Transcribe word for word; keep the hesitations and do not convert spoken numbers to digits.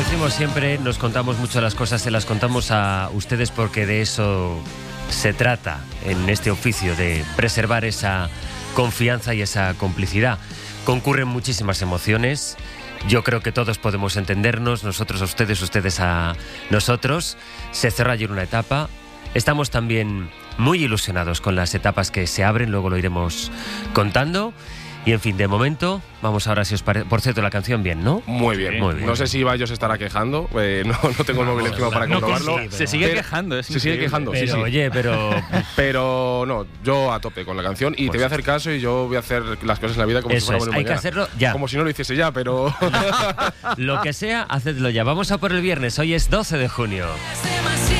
decimos siempre, nos contamos mucho las cosas, se las contamos a ustedes porque de eso se trata en este oficio, de preservar esa confianza y esa complicidad. Concurren muchísimas emociones. Yo creo que todos podemos entendernos, nosotros a ustedes, ustedes a nosotros. Se cerró ayer una etapa. Estamos también muy ilusionados con las etapas que se abren, luego lo iremos contando. Y en fin, de momento, vamos ahora si os parece. Por cierto, la canción bien, ¿no? Muy bien. Muy bien. No sé si Ibai se estará quejando, eh, no, no tengo el móvil encima para no, comprobarlo. sí, se sigue pero, quejando, es Se sigue increíble. quejando, Pero, sí, sí. oye, pero... Pero no, yo a tope con la canción y Pues te voy a hacer caso y yo voy a hacer las cosas en la vida como Eso si fuéramos es, de hay que mañana. hacerlo ya. Como si no lo hiciese ya, pero… Lo que sea, hacedlo ya. Vamos a por el viernes. Hoy es doce de junio.